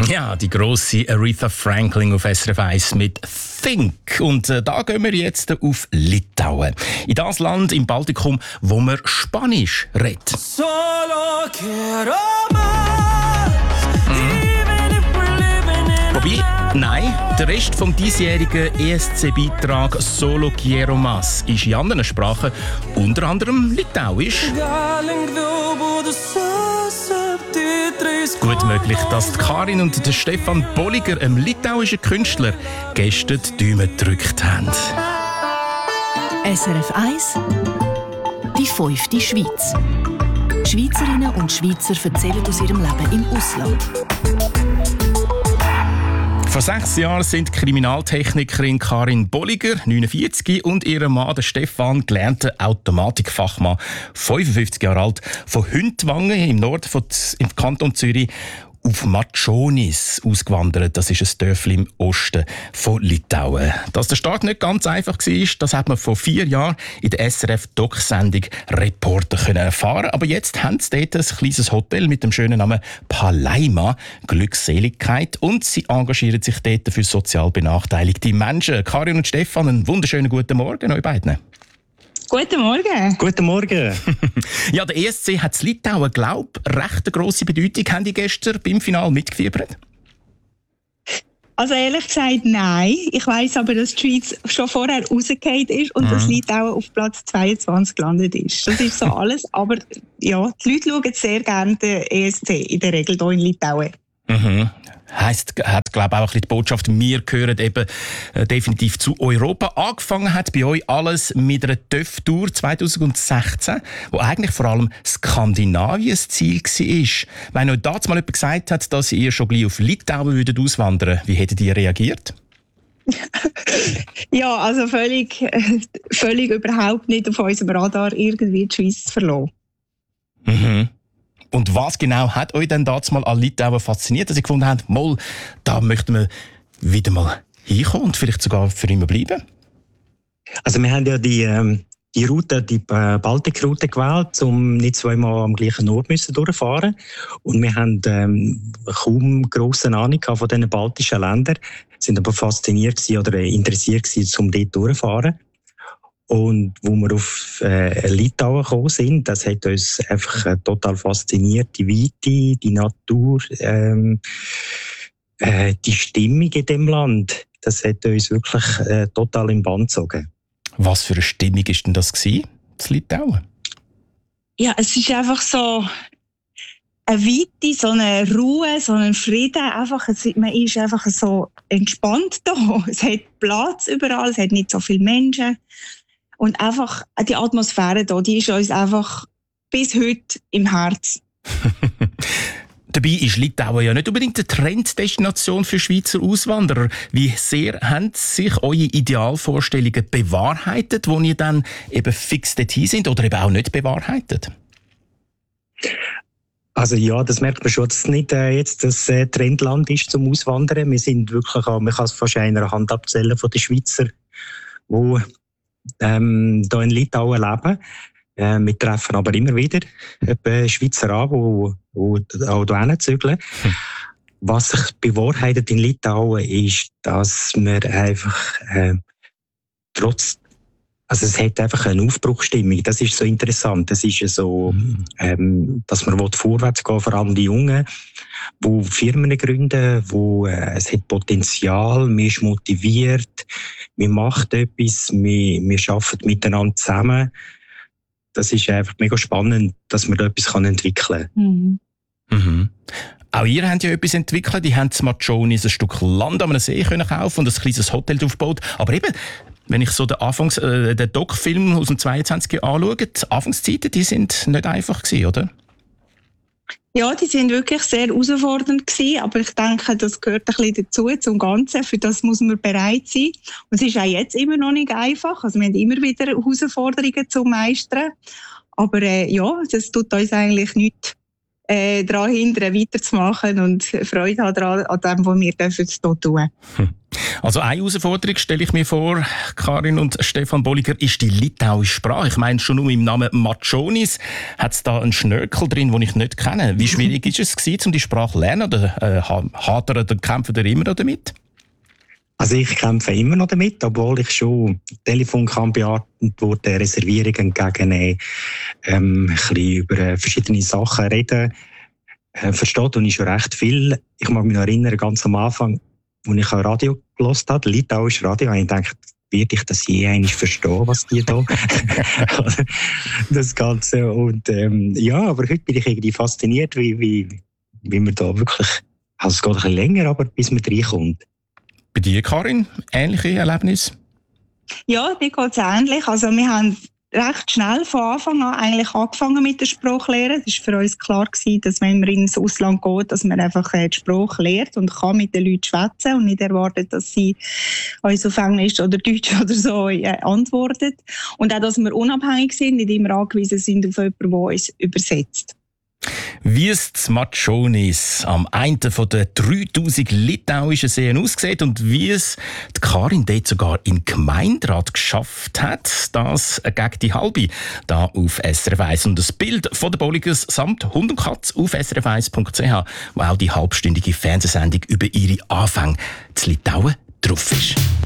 Ja, die grosse Aretha Franklin auf SRF 1 mit «Think». Und da gehen wir jetzt auf Litauen. In das Land im Baltikum, wo man Spanisch redet. Wobei, nein, der Rest vom diesjährigen ESC-Beitrag «Solo Quiero Más» ist in anderen Sprachen, unter anderem Litauisch. Gut möglich, dass die Karin und der Stefan Bolliger, einem litauischen Künstler, gestern die Daumen gedrückt haben. SRF 1, die 5. Schweiz. Schweizerinnen und Schweizer erzählen aus ihrem Leben im Ausland. Vor 6 Jahren sind Kriminaltechnikerin Karin Bolliger, 49, und ihr Mann, der Stefan, gelernter Automatikfachmann, 55 Jahre alt, von Hündwangen im Norden im Kanton Zürich auf Matschonis ausgewandert. Das ist ein Dörfli im Osten von Litauen. Dass der Start nicht ganz einfach war, das hat man vor 4 Jahren in der SRF-Doc-Sendung «Reporter» erfahren. Aber jetzt haben sie dort ein kleines Hotel mit dem schönen Namen «Palaima», Glückseligkeit, und sie engagieren sich dort für sozial benachteiligte Menschen. Karin und Stefan, einen wunderschönen guten Morgen euch beiden. Guten Morgen. Guten Morgen. Ja, der ESC hat in Litauen, glaube ich, recht eine grosse Bedeutung. Haben die gestern beim Finale mitgefiebert? Also ehrlich gesagt, nein. Ich weiss aber, dass die Schweiz schon vorher rausgefallen ist und dass Litauen auf Platz 22 gelandet ist. Das ist so alles. Aber ja, die Leute schauen sehr gerne den ESC, in der Regel hier in Litauen. Mhm. Hat, glaube ich, auch ein bisschen die Botschaft, wir gehören eben definitiv zu Europa. Angefangen hat bei euch alles mit einer TÜV-Tour 2016, wo eigentlich vor allem Skandinavien das Ziel war. Wenn euch damals mal jemand gesagt hat, dass ihr schon gleich auf Litauen auswandern würdet, wie hättet ihr reagiert? Ja, also völlig überhaupt nicht auf unserem Radar irgendwie die Schweiz zu verlassen. Mhm. Und was genau hat euch denn damals mal an Litauen fasziniert, dass ihr gefunden habt, mal, da möchten wir wieder mal hinkommen und vielleicht sogar für immer bleiben? Also wir haben ja die Route, die Baltikroute gewählt, um nicht zweimal am gleichen Ort durchfahren. Und wir haben kaum grosse Ahnung von diesen baltischen Ländern, sind aber fasziniert oder interessiert gewesen, um dort durchzufahren. Und wo wir auf Litauen gekommen sind, das hat uns einfach total fasziniert. Die Weite, die Natur, die Stimmung in dem Land, das hat uns wirklich total im Bann gezogen. Was für eine Stimmung war denn das in Litauen? Ja, es ist einfach so eine Weite, so eine Ruhe, so ein Frieden. Man ist einfach so entspannt da. Es hat Platz überall, es hat nicht so viele Menschen. Und einfach die Atmosphäre hier, die ist uns einfach bis heute im Herz. Dabei ist Litauen ja nicht unbedingt eine Trenddestination für Schweizer Auswanderer. Wie sehr haben sich eure Idealvorstellungen bewahrheitet, wo ihr dann eben fix dorthin sind oder eben auch nicht bewahrheitet? Also ja, das merkt man schon, dass es nicht jetzt das Trendland ist zum Auswandern. Wir sind wirklich, man kann es fast einer Hand abzählen von den Schweizer, die hier in Litauen leben. Wir treffen aber immer wieder Schweizer an, die auch hierhin zügeln. Was sich bewahrheitet in Litauen ist, dass wir einfach also es hat einfach eine Aufbruchsstimmung. Das ist so interessant. Das ist so, dass man vorwärts gehen will, vor allem die Jungen, die Firmen gründen, es hat Potenzial, man ist motiviert, man macht etwas, wir arbeiten miteinander zusammen. Das ist einfach mega spannend, dass man da etwas entwickeln kann. Mhm. Auch ihr habt ja etwas entwickelt. Die haben in Matschonis ein Stück Land an einem See kaufen und ein kleines Hotel aufgebaut. Aber eben, wenn ich so den Doc-Film aus dem 22 anschaue, die Anfangszeiten, die sind nicht einfach gewesen, oder? Ja, die sind wirklich sehr herausfordernd gewesen, aber ich denke, das gehört ein bisschen dazu, zum Ganzen. Für das muss man bereit sein. Und es ist auch jetzt immer noch nicht einfach. Also wir haben immer wieder Herausforderungen zu meistern. Aber ja, das tut uns eigentlich nichts daran hindern, weiterzumachen und Freude haben daran, an dem, was wir hier tun. Also eine Herausforderung stelle ich mir vor, Karin und Stefan Bolliger, ist die litauische Sprache. Ich meine, schon nur im Namen Matschonis hat es da einen Schnörkel drin, den ich nicht kenne. Wie schwierig ist es gewesen, um die Sprache zu lernen? Oder hadern oder kämpfen ihr immer noch damit? Also ich kämpfe immer noch damit, obwohl ich schon Telefon kann beantworten, Reservierungen entgegennehmen, ein bisschen über verschiedene Sachen reden. Versteht und ich schon recht viel. Ich mag mich noch erinnern, ganz am Anfang, als ich ein Radio gehört habe, litauisches Radio, habe ich gedacht, werde ich das je eigentlich verstehen, was die da das Ganze. Und ja, aber heute bin ich irgendwie fasziniert, wie man da wirklich, also es geht ein bisschen länger, aber bis man reinkommt. Bei dir, Karin, ähnliche Erlebnisse? Ja, mir geht es ähnlich. Also wir haben recht schnell von Anfang an eigentlich angefangen mit der Sprachlehre. Es war für uns klar gewesen, dass wenn man ins Ausland geht, dass man einfach die Sprache lernt und kann mit den Leuten schwätzen und nicht erwartet, dass sie uns auf Englisch oder Deutsch oder so antworten. Und auch, dass wir unabhängig sind, nicht immer angewiesen sind auf jemanden, der uns übersetzt. Wie es die Matschonis am einen von den 3000 litauischen Seen aussieht und wie es die Karin dort sogar in Gemeinderat geschafft hat, das gegen die halbe da auf SRF 1. Und das Bild von den Bolligers samt Hund und Katz auf srf1.ch, wo auch die halbstündige Fernsehsendung über ihre Anfänge zu Litauen drauf ist.